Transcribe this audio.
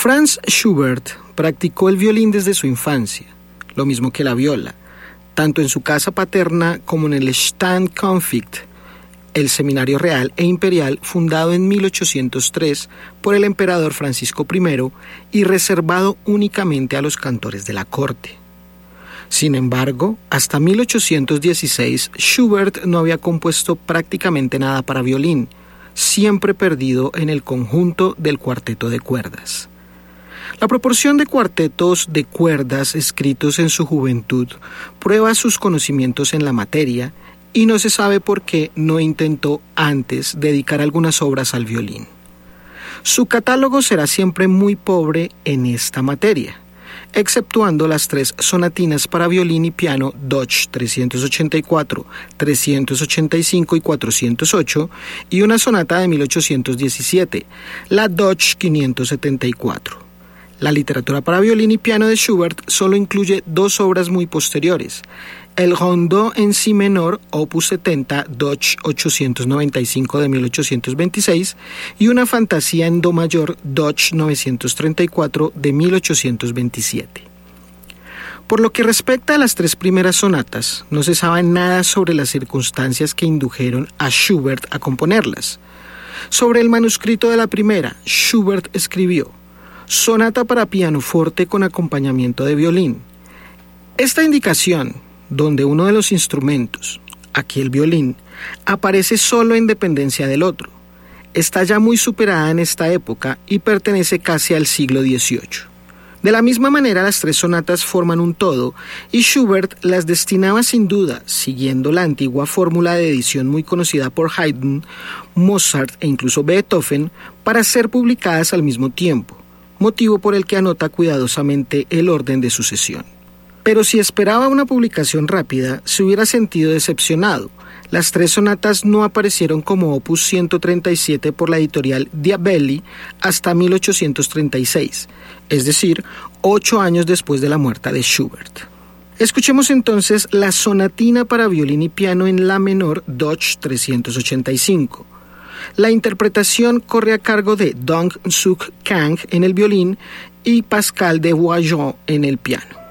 Franz Schubert practicó el violín desde su infancia, lo mismo que la viola, tanto en su casa paterna como en el Standkonfekt, el seminario real e imperial fundado en 1803 por el emperador Francisco I y reservado únicamente a los cantores de la corte. Sin embargo, hasta 1816 Schubert no había compuesto prácticamente nada para violín, siempre perdido en el conjunto del cuarteto de cuerdas. La proporción de cuartetos de cuerdas escritos en su juventud prueba sus conocimientos en la materia y no se sabe por qué no intentó antes dedicar algunas obras al violín. Su catálogo será siempre muy pobre en esta materia, exceptuando las 3 sonatinas para violín y piano Deutsch 384, 385 y 408 y una sonata de 1817, la Deutsch 574. La literatura para violín y piano de Schubert solo incluye 2 obras muy posteriores: el Rondeau en si menor, opus 70, Deutsch 895 de 1826, y una fantasía en do mayor, Deutsch 934 de 1827. Por lo que respecta a las 3 primeras sonatas, no se sabe nada sobre las circunstancias que indujeron a Schubert a componerlas. Sobre el manuscrito de la primera, Schubert escribió: sonata para pianoforte con acompañamiento de violín. Esta indicación, donde uno de los instrumentos, aquí el violín, aparece solo en dependencia del otro, está ya muy superada en esta época y pertenece casi al siglo XVIII. De la misma manera, las 3 sonatas forman un todo y Schubert las destinaba sin duda, siguiendo la antigua fórmula de edición muy conocida por Haydn, Mozart e incluso Beethoven, para ser publicadas al mismo tiempo, motivo por el que anota cuidadosamente el orden de sucesión. Pero si esperaba una publicación rápida, se hubiera sentido decepcionado. Las 3 sonatas no aparecieron como opus 137 por la editorial Diabelli hasta 1836, es decir, 8 años después de la muerte de Schubert. Escuchemos entonces la sonatina para violín y piano en la menor Deutsch 385. La interpretación corre a cargo de Dong Suk Kang en el violín y Pascal de Voyant en el piano.